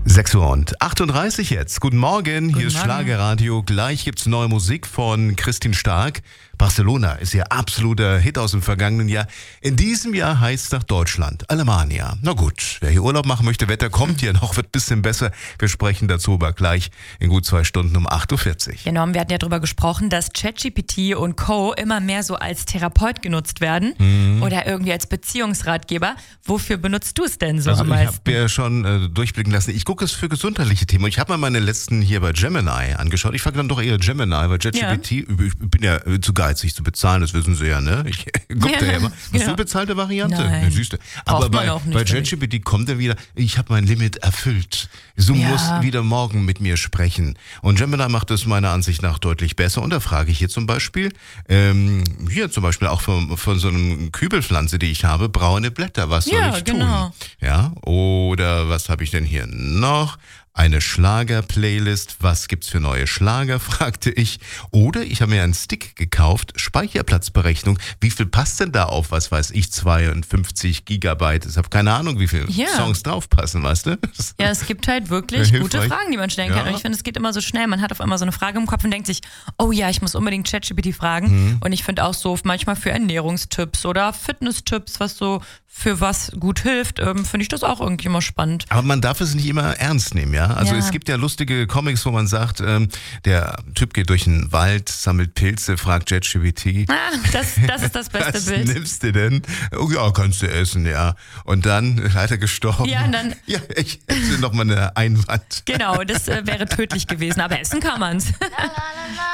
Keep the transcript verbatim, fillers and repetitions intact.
sechs Uhr und achtunddreißig jetzt. Guten Morgen, Guten hier ist Morgen. Schlagerradio. Gleich gibt's neue Musik von Christine Stark. Barcelona ist ihr absoluter Hit aus dem vergangenen Jahr. In diesem Jahr heißt nach Deutschland Alemannia. Na gut, wer hier Urlaub machen möchte, Wetter kommt ja noch, wird ein bisschen besser. Wir sprechen dazu aber gleich in gut zwei Stunden um acht Uhr vierzig. Genau, wir hatten ja darüber gesprochen, dass ChatGPT und Co. immer mehr so als Therapeut genutzt werden Mhm. oder irgendwie als Beziehungsratgeber. Wofür benutzt du es denn so Also am ich meisten? habe ja schon äh, durchblicken lassen, ich gucke es für gesundheitliche Themen. Ich habe mal meine letzten hier bei Gemini angeschaut. Ich frage dann doch eher Gemini, weil ChatGPT, ich bin ja äh, zu geizig zu bezahlen, das wissen Sie ja, ne? Ich gucke da ja immer. Hast genau. du eine bezahlte Variante? Nein. Ne, siehst du. Aber Braucht man bei, auch nicht, bei finde ich. ChatGPT kommt dann wieder, ich habe mein Limit erfüllt. Du Ja. musst wieder morgen mit mir sprechen. Und Gemini macht es meiner Ansicht nach deutlich besser. Und da frage ich hier zum Beispiel, ähm, hier zum Beispiel auch von, von so einem Kübelpflanze, die ich habe, braune Blätter, was soll Ja, ich tun? genau. Ja, oder was habe ich denn hier noch? Eine Schlager-Playlist. Was gibt's für neue Schlager, fragte ich. Oder ich habe mir einen Stick gekauft, Speicherplatzberechnung. Wie viel passt denn da auf, was weiß ich, zweiundfünfzig Gigabyte? Ich habe keine Ahnung, wie viele Ja. Songs draufpassen, weißt du? Das- Ja, es gibt halt wirklich Ja, gute hilfreich. Fragen, die man stellen Ja. kann. Und ich finde, es geht immer so schnell. Man hat auf einmal so eine Frage im Kopf und denkt sich, oh ja, ich muss unbedingt ChatGPT fragen. Mhm. Und ich finde auch so manchmal für Ernährungstipps oder Fitnesstipps, was so für was gut hilft, ähm, finde ich das auch irgendwie immer spannend. Aber man darf es nicht immer ernst nehmen, ja? Also Ja. es gibt ja lustige Comics, wo man sagt, ähm, der Typ geht durch den Wald, sammelt Pilze, fragt ChatGPT. Ah, das, das ist das beste Was Bild. nimmst du denn? Oh ja, kannst du essen, ja. Und dann leider gestorben. Ja, und dann- Ja, ich hätte noch mal eine Einwand. Genau, das äh, wäre tödlich gewesen. Aber essen kann man's.